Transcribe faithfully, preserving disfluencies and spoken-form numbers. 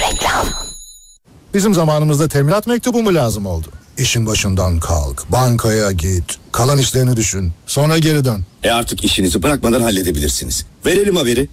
Reklam. Bizim zamanımızda teminat mektubu mu lazım oldu? İşin başından kalk, bankaya git, kalan işlerini düşün, sonra geri dön. E artık işinizi bırakmadan halledebilirsiniz. Verelim haberi.